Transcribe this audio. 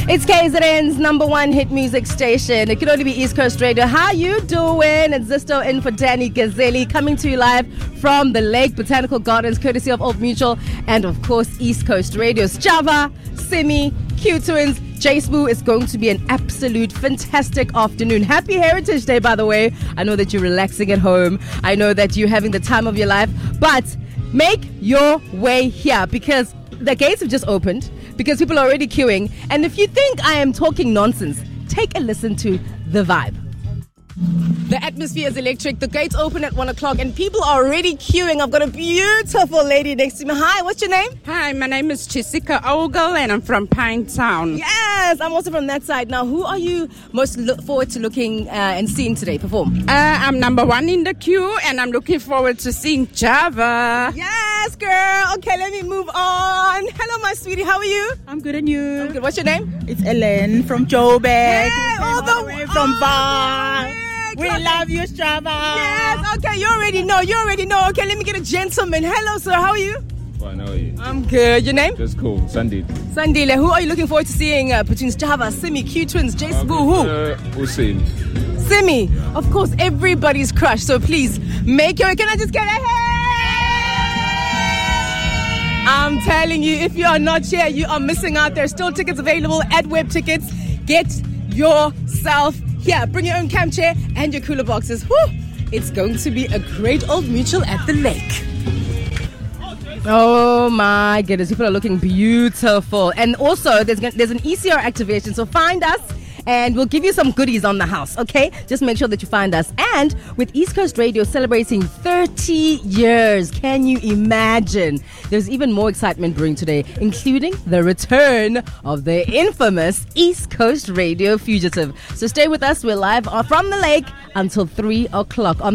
It's KZN's number one hit music station. It could only be East Coast Radio. How you doing? It's Zisto in for Danny Gazeli, coming to you live from the Lake Botanical Gardens, courtesy of Old Mutual and, of course, East Coast Radio's Java, Simi, Q Twins, J Spoo. It's going to be an absolute fantastic afternoon. Happy Heritage Day, by the way. I know that you're relaxing at home. I know that you're having the time of your life. But make your way here because the gates have just opened, because people are already queuing. And if you think I am talking nonsense, take a listen to the vibe. The atmosphere is electric. The gates open at 1 o'clock and people are already queuing. I've got a beautiful lady next to me. Hi, what's your name? Hi, my name is Chisika Ogle and I'm from Pinetown. Yes, I'm also from that side. Now, who are you most look forward to looking and seeing today perform? I'm number one in the queue and I'm looking forward to seeing Java. Yes, girl. Okay, let me move on. Hello, my sweetie. How are you? I'm good, and you? I'm good. What's your name? It's Ellen from Joburg. Hey, all the way from Bar. We Come love you, Strava. Yes, okay, you already know. Okay, let me get a gentleman. Hello, sir, how are you? Fine, how are you? I'm good. Your name? Just cool, Sandy. Sandile. Who are you looking forward to seeing between Java, Simi, Q Twins, J Spoo? Who? Hussein. Simi. Of course, everybody's crush. So please, make your... Can I just get a hey? I'm telling you, if you are not here, you are missing out. There's still tickets available at Web Tickets. Get yourself here. Bring your own camp chair and your cooler boxes. Whew. It's going to be a great Old Mutual at the lake. Oh my goodness, people are looking beautiful. And also, there's an ECR activation, so find us and we'll give you some goodies on the house, okay? Just make sure that you find us. And with East Coast Radio celebrating 30 years, can you imagine? There's even more excitement brewing today, including the return of the infamous East Coast Radio Fugitive. So stay with us. We're live from the lake until 3 o'clock on